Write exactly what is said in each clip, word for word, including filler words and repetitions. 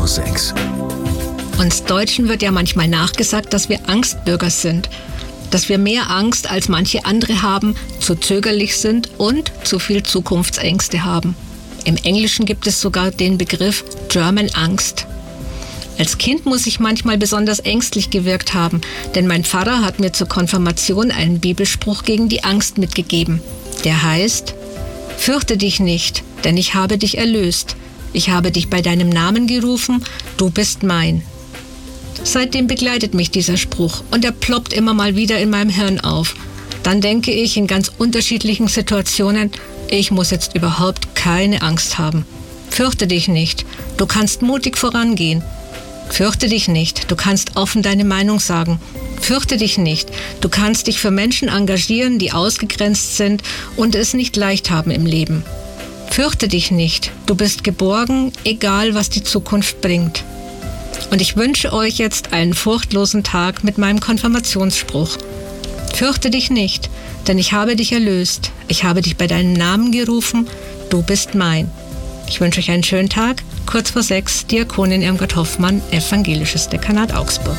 sechs. Uns Deutschen wird ja manchmal nachgesagt, dass wir Angstbürger sind. Dass wir mehr Angst als manche andere haben, zu zögerlich sind und zu viel Zukunftsängste haben. Im Englischen gibt es sogar den Begriff German Angst. Als Kind muss ich manchmal besonders ängstlich gewirkt haben, denn mein Pfarrer hat mir zur Konfirmation einen Bibelspruch gegen die Angst mitgegeben. Der heißt: Fürchte dich nicht, denn ich habe dich erlöst. Ich habe dich bei deinem Namen gerufen, du bist mein. Seitdem begleitet mich dieser Spruch und er ploppt immer mal wieder in meinem Hirn auf. Dann denke ich in ganz unterschiedlichen Situationen, ich muss jetzt überhaupt keine Angst haben. Fürchte dich nicht, du kannst mutig vorangehen. Fürchte dich nicht, du kannst offen deine Meinung sagen. Fürchte dich nicht, du kannst dich für Menschen engagieren, die ausgegrenzt sind und es nicht leicht haben im Leben. Fürchte dich nicht, du bist geborgen, egal was die Zukunft bringt. Und ich wünsche euch jetzt einen furchtlosen Tag mit meinem Konfirmationsspruch. Fürchte dich nicht, denn ich habe dich erlöst. Ich habe dich bei deinem Namen gerufen, du bist mein. Ich wünsche euch einen schönen Tag. Kurz vor sechs, Diakonin Irmgard Hoffmann, Evangelisches Dekanat Augsburg.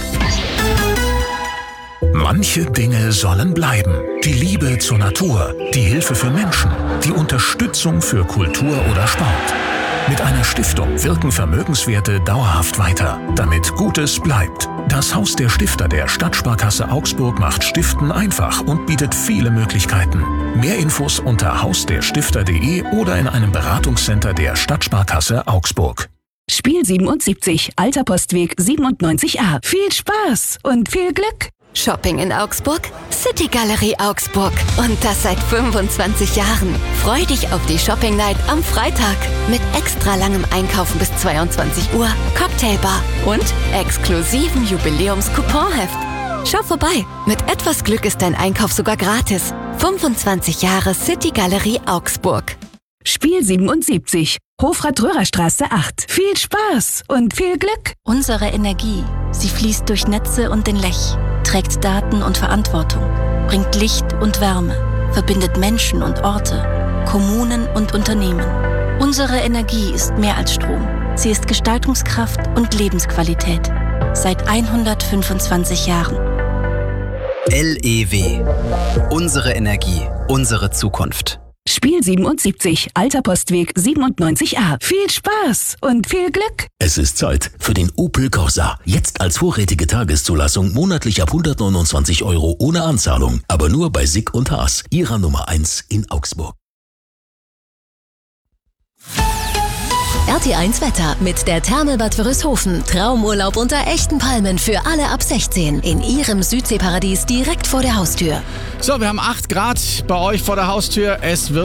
Manche Dinge sollen bleiben. Die Liebe zur Natur, die Hilfe für Menschen, die Unterstützung für Kultur oder Sport. Mit einer Stiftung wirken Vermögenswerte dauerhaft weiter, damit Gutes bleibt. Das Haus der Stifter der Stadtsparkasse Augsburg macht Stiften einfach und bietet viele Möglichkeiten. Mehr Infos unter haus der stifter punkt de oder in einem Beratungscenter der Stadtsparkasse Augsburg. Spiel siebenundsiebzig, Alter Postweg siebenundneunzig a. Viel Spaß und viel Glück! Shopping in Augsburg? City Galerie Augsburg. Und das seit fünfundzwanzig Jahren. Freu dich auf die Shopping Night am Freitag. Mit extra langem Einkaufen bis zweiundzwanzig Uhr, Cocktailbar und exklusiven Jubiläums-Couponheft. Schau vorbei. Mit etwas Glück ist dein Einkauf sogar gratis. fünfundzwanzig Jahre City Galerie Augsburg. Spiel siebenundsiebzig, Hofrat-Röhrer-Straße acht. Viel Spaß und viel Glück! Unsere Energie, sie fließt durch Netze und den Lech, trägt Daten und Verantwortung, bringt Licht und Wärme, verbindet Menschen und Orte, Kommunen und Unternehmen. Unsere Energie ist mehr als Strom. Sie ist Gestaltungskraft und Lebensqualität. Seit hundertfünfundzwanzig Jahren. L E W. Unsere Energie, unsere Zukunft. Spiel siebenundsiebzig, Alter Postweg siebenundneunzig a. Viel Spaß und viel Glück! Es ist Zeit für den Opel Corsa. Jetzt als vorrätige Tageszulassung monatlich ab hundertneunundzwanzig Euro ohne Anzahlung. Aber nur bei Sick und Haas, ihrer Nummer eins in Augsburg. R T eins Wetter mit der Therme Bad Wörishofen. Traumurlaub unter echten Palmen für alle ab sechzehn. In ihrem Südseeparadies direkt vor der Haustür. So, wir haben acht Grad bei euch vor der Haustür. Es wird